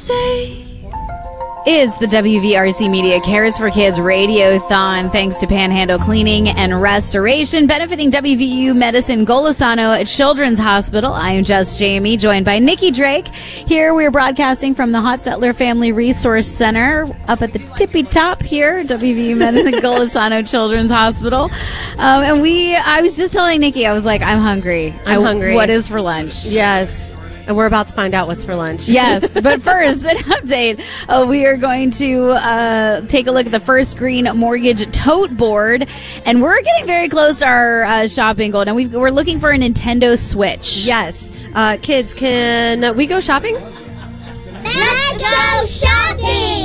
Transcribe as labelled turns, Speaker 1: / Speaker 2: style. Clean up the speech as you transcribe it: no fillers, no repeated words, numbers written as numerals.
Speaker 1: say.
Speaker 2: It's the WVRC Media Cares for Kids Radiothon, thanks to Panhandle Cleaning and Restoration, benefiting WVU Medicine Golisano Children's Hospital. I am Just Jamie, joined by Nikki Drake. Here we're broadcasting from the Hot Settler Family Resource Center up at the tippy top here, WVU Medicine Golisano Children's Hospital. I was just telling Nikki, I was like, I'm hungry.
Speaker 1: I'm hungry.
Speaker 2: What is for lunch?
Speaker 1: Yes. And we're about to find out what's for lunch.
Speaker 2: Yes, but first, an update. We are going to take a look at the First Green Mortgage Tote Board, and we're getting very close to our shopping goal. Now, we're looking for a Nintendo Switch.
Speaker 1: Yes. Kids, can we go shopping?
Speaker 3: Let's go shopping!